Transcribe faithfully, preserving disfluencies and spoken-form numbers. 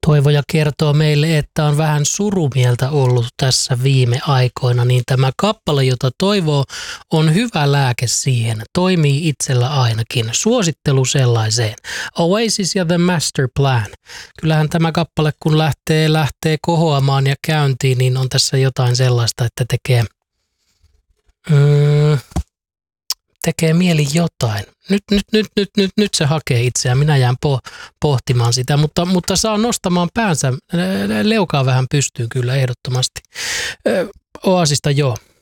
Toivoja kertoo meille, että on vähän surumieltä ollut tässä viime aikoina, niin tämä kappale, jota toivoo, on hyvä lääke siihen. Toimii itsellä ainakin. Suosittelu sellaiseen. Oasis ja The Master Plan. Kyllähän tämä kappale, kun lähtee, lähtee kohoamaan ja käyntiin, niin on tässä jotain sellaista, että tekee... Mm, tekee mieli jotain. Nyt, nyt, nyt, nyt, nyt, nyt se hakee itseään. Minä jään po, pohtimaan sitä, mutta, mutta saa nostamaan päänsä. Leukaa vähän pystyyn kyllä ehdottomasti. Oasista joo.